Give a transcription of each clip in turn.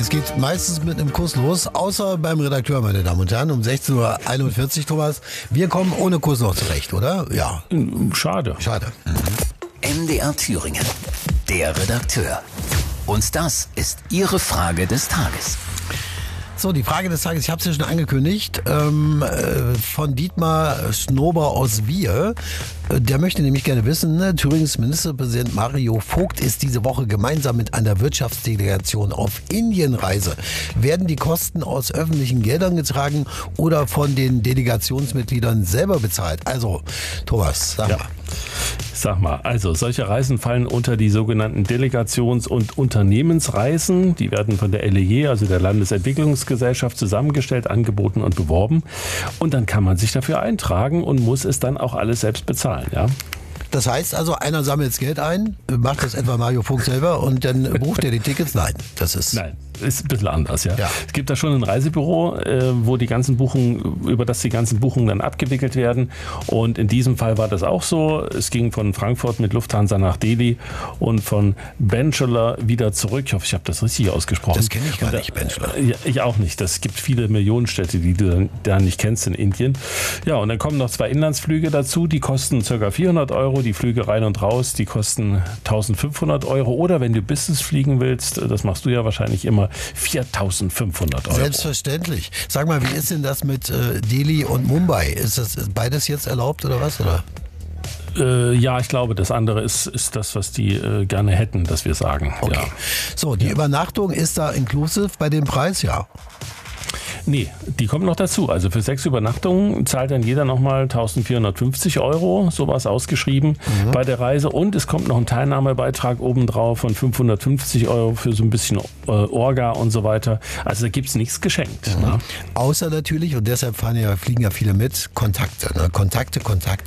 Es geht meistens mit einem Kuss los, außer beim Redakteur, meine Damen und Herren, um 16:41 Uhr, Thomas. Wir kommen ohne Kuss noch zurecht, oder? Ja. Schade. MDR Thüringen, der Redakteur. Und das ist Ihre Frage des Tages. So, die Frage des Tages, ich habe es ja schon angekündigt, von Dietmar Schnober aus Wier. Der möchte nämlich gerne wissen, Thürings Ministerpräsident Mario Vogt ist diese Woche gemeinsam mit einer Wirtschaftsdelegation auf Indienreise. Werden die Kosten aus öffentlichen Geldern getragen oder von den Delegationsmitgliedern selber bezahlt? Also, Thomas, sag mal. Sag mal, also solche Reisen fallen unter die sogenannten Delegations- und Unternehmensreisen. Die werden von der LEG, also der Landesentwicklungsgesellschaft, zusammengestellt, angeboten und beworben. Und dann kann man sich dafür eintragen und muss es dann auch alles selbst bezahlen, ja. Das heißt also, einer sammelt das Geld ein, macht das etwa Mario Vogt selber und dann bucht er die Tickets? Nein, Nein, ist ein bisschen anders, ja. Ja. Es gibt da schon ein Reisebüro, wo die ganzen Buchungen, über das die ganzen Buchungen dann abgewickelt werden. Und in diesem Fall war das auch so. Es ging von Frankfurt mit Lufthansa nach Delhi und von Benchulla wieder zurück. Ich hoffe, ich habe das richtig ausgesprochen. Das kenne ich gar nicht, Benchulla. Ja, ich auch nicht. Es gibt viele Millionenstädte, die du da nicht kennst in Indien. Ja, und dann kommen noch 2 Inlandsflüge dazu. Die kosten ca. 400 Euro. Die Flüge rein und raus, die kosten 1.500 Euro. Oder wenn du Business fliegen willst, das machst du ja wahrscheinlich immer, 4.500 Euro. Selbstverständlich. Sag mal, wie ist denn das mit Delhi und Mumbai? Ist das beides jetzt erlaubt oder was? Oder? Ja, ich glaube, das andere ist das, was die gerne hätten, dass wir sagen. Okay. Ja. So, die Übernachtung ist da inclusive bei dem Preis, ja? Nee, die kommen noch dazu. Also für 6 Übernachtungen zahlt dann jeder nochmal 1.450 Euro, so war es ausgeschrieben bei der Reise. Und es kommt noch ein Teilnahmebeitrag obendrauf von 550 Euro für so ein bisschen Orga und so weiter. Also da gibt es nichts geschenkt. Ne? Außer natürlich, und deshalb fliegen ja viele mit, Kontakte. Ne? Kontakte,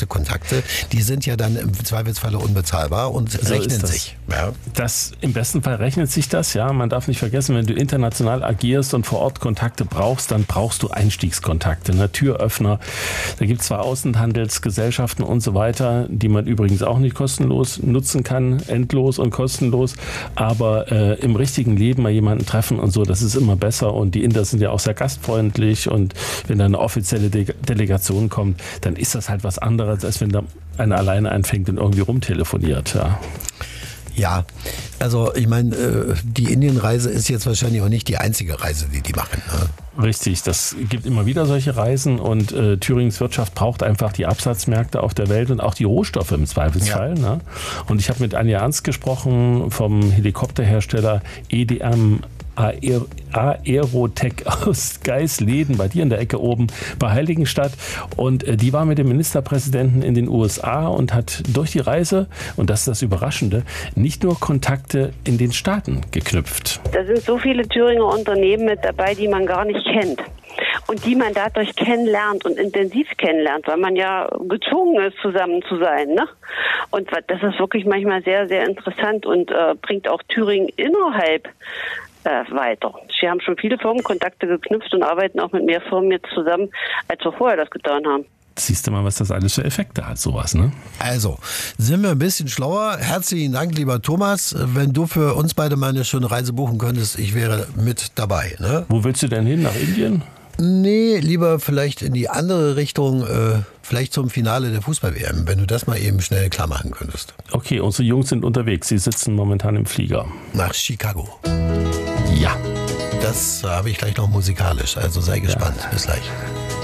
die sind ja dann im Zweifelsfalle unbezahlbar und So rechnen sich. Ja. Das, im besten Fall rechnet sich das, ja. Man darf nicht vergessen, wenn du international agierst und vor Ort Kontakte brauchst, dann brauchst du Einstiegskontakte, ne? Türöffner. Da gibt es zwar Außenhandelsgesellschaften und so weiter, die man übrigens auch nicht kostenlos nutzen kann, endlos und kostenlos, aber im richtigen Leben mal jemanden treffen und so, das ist immer besser und die Inder sind ja auch sehr gastfreundlich und wenn da eine offizielle Delegation kommt, dann ist das halt was anderes, als wenn da einer alleine anfängt und irgendwie rumtelefoniert, ja. Ja, also ich meine, die Indienreise ist jetzt wahrscheinlich auch nicht die einzige Reise, die machen. Ne? Richtig, das gibt immer wieder solche Reisen und Thürings Wirtschaft braucht einfach die Absatzmärkte auf der Welt und auch die Rohstoffe im Zweifelsfall. Ja. Ne? Und ich habe mit Anja Ernst gesprochen vom Helikopterhersteller EDM Aerotech aus Geisleden, bei dir in der Ecke oben bei Heiligenstadt. Und die war mit dem Ministerpräsidenten in den USA und hat durch die Reise, und das ist das Überraschende, nicht nur Kontakte in den Staaten geknüpft. Da sind so viele Thüringer Unternehmen mit dabei, die man gar nicht kennt. Und die man dadurch kennenlernt und intensiv kennenlernt, weil man ja gezwungen ist, zusammen zu sein. Ne? Und das ist wirklich manchmal sehr, sehr interessant und bringt auch Thüringen innerhalb weiter. Wir haben schon viele Firmenkontakte geknüpft und arbeiten auch mit mehr Firmen jetzt zusammen, als wir vorher das getan haben. Siehst du mal, was das alles für Effekte hat, sowas, ne? Also, sind wir ein bisschen schlauer. Herzlichen Dank, lieber Thomas. Wenn du für uns beide mal eine schöne Reise buchen könntest, ich wäre mit dabei. Ne? Wo willst du denn hin? Nach Indien? Nee, lieber vielleicht in die andere Richtung, vielleicht zum Finale der Fußball-WM, wenn du das mal eben schnell klar machen könntest. Okay, unsere Jungs sind unterwegs. Sie sitzen momentan im Flieger. Nach Chicago. Ja. Das habe ich gleich noch musikalisch, also sei gespannt. Ja. Bis gleich.